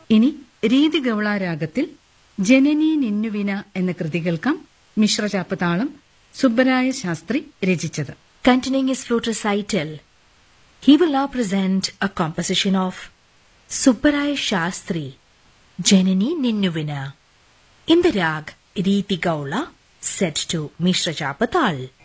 ഇനി രീതിഗൗള രാഗത്തിൽ ജനനി നിന്നുവിന എന്ന കൃതി കേൾക്കാം. മിശ്രചാപ്പ് താളം, സുബ്ബരായ ശാസ്ത്രി രചിച്ചത്. Continuing his flute recital, he will now present a composition of Subbaraya Shastri, Janani Ninnuvina, in the rag Riti Gaula, set to Mishra Chapatal.